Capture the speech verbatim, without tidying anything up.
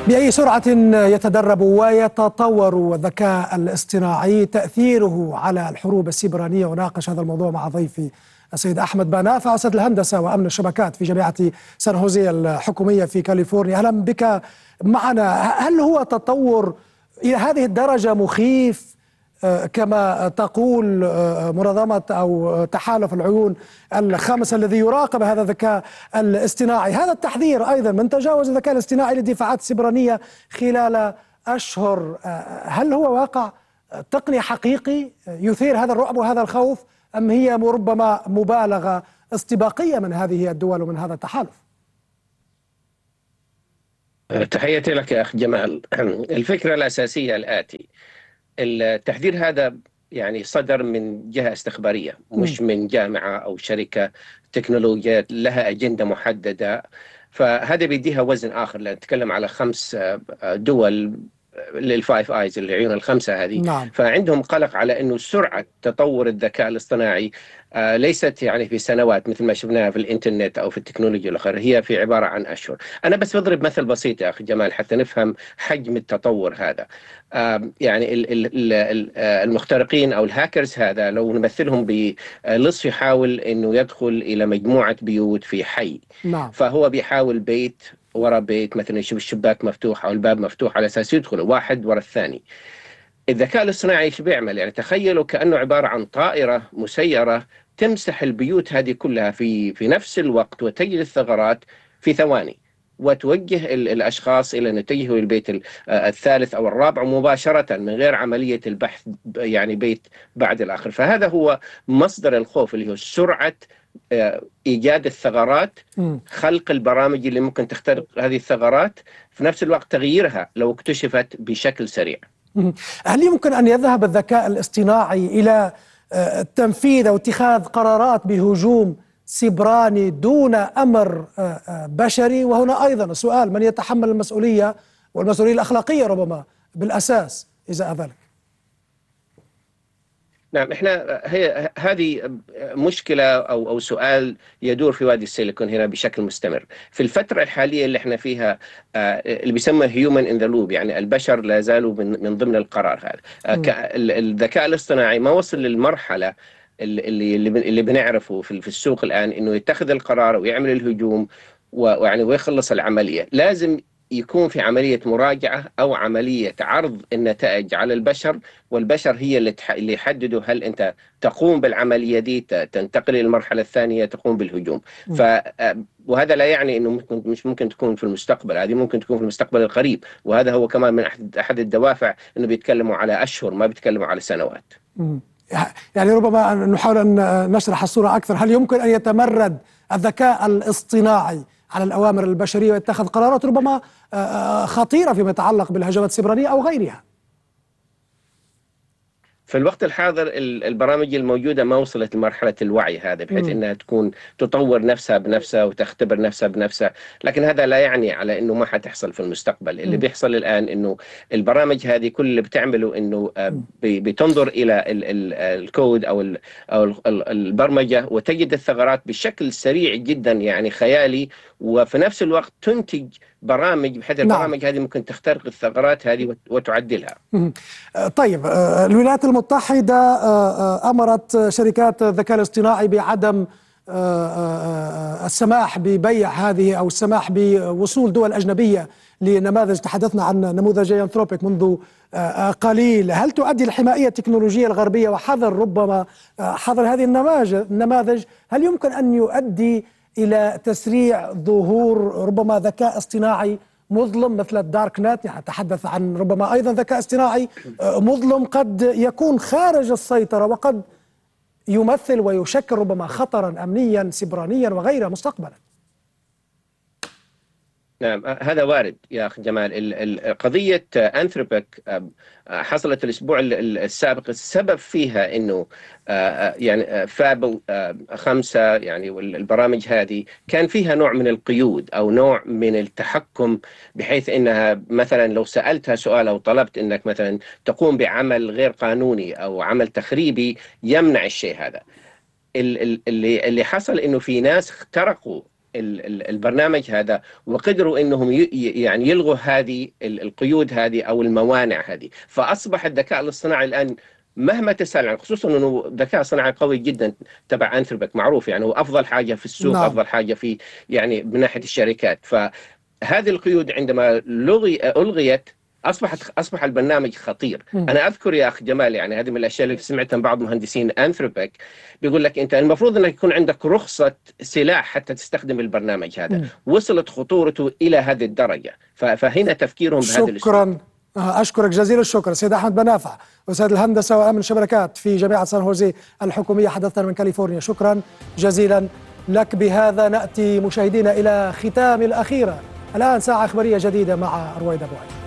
بأي سرعة يتدرب ويتطور الذكاء الاصطناعي، تأثيره على الحروب السيبرانية؟ وناقش هذا الموضوع مع ضيفي السيد أحمد بانافع، أستاذ الهندسة وأمن الشبكات في جامعة سان هوزيه الحكومية في كاليفورنيا. أهلا بك معنا. هل هو تطور إلى هذه الدرجة مخيف كما تقول منظمة أو تحالف العيون الخمسة الذي يراقب هذا الذكاء الاصطناعي؟ هذا التحذير أيضا من تجاوز الذكاء الاصطناعي للدفاعات السيبرانية خلال أشهر، هل هو واقع تقني حقيقي يثير هذا الرعب وهذا الخوف، أم هي ربما مبالغة استباقية من هذه الدول ومن هذا التحالف؟ تحياتي لك يا أخ جمال. الفكرة الأساسية الآتي: التحذير هذا يعني صدر من جهة استخبارية، مش من جامعة أو شركة تكنولوجيا لها أجندة محددة. فهذا بيديها وزن آخر، لأن نتكلم على خمس دول للفايف آيز، العيون الخمسة هذه. نعم. فعندهم قلق على أنه سرعة تطور الذكاء الاصطناعي آه ليست يعني في سنوات مثل ما شفناها في الإنترنت أو في التكنولوجيا الأخرى، هي في عبارة عن أشهر. أنا بس بضرب مثل بسيط يا أخي جمال حتى نفهم حجم التطور هذا. آه يعني ال ال ال المخترقين أو الهاكرز هذا لو نمثلهم بلص يحاول أنه يدخل إلى مجموعة بيوت في حي. نعم. فهو بيحاول بيت ورا بيت، مثلا يشوف الشباك مفتوح أو الباب مفتوح على أساس يدخل واحد ورا الثاني. الذكاء الاصطناعي ايش بيعمل؟ يعني تخيلوا كأنه عبارة عن طائرة مسيرة تمسح البيوت هذه كلها في في نفس الوقت، وتجد الثغرات في ثواني، وتوجه الأشخاص إلى أن يتجهوا البيت الثالث أو الرابع مباشرة من غير عملية البحث، يعني بيت بعد الآخر. فهذا هو مصدر الخوف، اللي هو سرعة إيجاد الثغرات، خلق البرامج اللي ممكن تخترق هذه الثغرات، في نفس الوقت تغييرها لو اكتشفت بشكل سريع. هل يمكن أن يذهب الذكاء الاصطناعي إلى تنفيذ أو اتخاذ قرارات بهجوم سيبراني دون أمر بشري؟ وهنا أيضا السؤال: من يتحمل المسؤولية والمسؤولية الأخلاقية ربما بالأساس إذا ذلك؟ نعم، احنا هي هذه مشكله او او سؤال يدور في وادي السيليكون هنا بشكل مستمر. في الفتره الحاليه اللي احنا فيها اللي بيسمى هيومن ان ذا لوب، يعني البشر لا زالوا من, من ضمن القرار هذا. الذكاء الاصطناعي ما وصل للمرحله اللي اللي بنعرفه في السوق الان، انه يتخذ القرار ويعمل الهجوم ويعني ويخلص العمليه. لازم يكون في عملية مراجعة أو عملية عرض النتائج على البشر، والبشر هي اللي اللي يحددوا هل أنت تقوم بالعملية دي، تنتقل للمرحلة الثانية، تقوم بالهجوم. ف وهذا لا يعني أنه مش ممكن تكون في المستقبل، هذه ممكن تكون في المستقبل القريب. وهذا هو كمان من أحد الدوافع أنه بيتكلموا على أشهر، ما بيتكلموا على سنوات. يعني ربما نحاول أن نشرح الصورة أكثر. هل يمكن أن يتمرد الذكاء الاصطناعي على الأوامر البشرية ويتخذ قرارات ربما خطيرة فيما يتعلق بالهجمات السيبرانية أو غيرها؟ في الوقت الحاضر البرامج الموجودة ما وصلت لمرحلة الوعي هذا، بحيث أنها تكون تطور نفسها بنفسها وتختبر نفسها بنفسها. لكن هذا لا يعني على أنه ما حتحصل في المستقبل. اللي بيحصل الآن أنه البرامج هذه كل اللي بتعمله أنه بتنظر إلى الكود أو أو البرمجة وتجد الثغرات بشكل سريع جدا، يعني خيالي، وفي نفس الوقت تنتج برامج بحيث البرامج هذه ممكن تخترق الثغرات هذه وتعدلها. طيب، الولايات المتحدة أمرت شركات الذكاء الاصطناعي بعدم السماح ببيع هذه أو السماح بوصول دول أجنبية لنماذج. تحدثنا عن نموذج أنثروبيك منذ قليل. هل تؤدي الحماية التكنولوجية الغربية وحظر ربما حظر هذه النماذج هل يمكن أن يؤدي إلى تسريع ظهور ربما ذكاء اصطناعي مظلم مثل الدارك نت؟ يعني نتحدث عن ربما أيضا ذكاء اصطناعي مظلم قد يكون خارج السيطرة وقد يمثل ويشكل ربما خطرا أمنيا سيبرانيا وغيره مستقبلا. نعم، هذا وارد يا أخي جمال. قضية أنثروبيك حصلت الأسبوع السابق، السبب فيها أنه يعني فاب خمسة يعني والبرامج هذه كان فيها نوع من القيود أو نوع من التحكم، بحيث أنها مثلا لو سألتها سؤال أو طلبت أنك مثلا تقوم بعمل غير قانوني أو عمل تخريبي يمنع الشيء هذا. اللي اللي حصل أنه في ناس اخترقوا البرنامج هذا، وقدروا انهم يعني يلغوا هذه القيود هذه او الموانع هذه. فاصبح الذكاء الاصطناعي الان مهما تسأل عنه، خصوصا انه الذكاء الصناعي قوي جدا تبع انثروبيك، معروف يعني هو افضل حاجه في السوق. نعم. افضل حاجه في يعني من ناحيه الشركات. فهذه القيود عندما لغي الغيت اصبحت اصبح البرنامج خطير. م. انا اذكر يا اخ جمال، يعني هذه من الاشياء اللي سمعتها من بعض مهندسين انثروبيك، بيقول لك انت المفروض انك يكون عندك رخصه سلاح حتى تستخدم البرنامج هذا. م. وصلت خطورته الى هذه الدرجه. فهنا تفكيرهم بهذا الاسلوب. شكرا، اشكرك جزيل الشكر سيد احمد بنافع، استاذ الهندسه وامن الشبكات في جامعه سان هوزي الحكوميه، حدثنا من كاليفورنيا. شكرا جزيلا لك. بهذا ناتي مشاهدينا الى ختام الاخيره. الان ساعه اخباريه جديده مع رويدا بوعيد.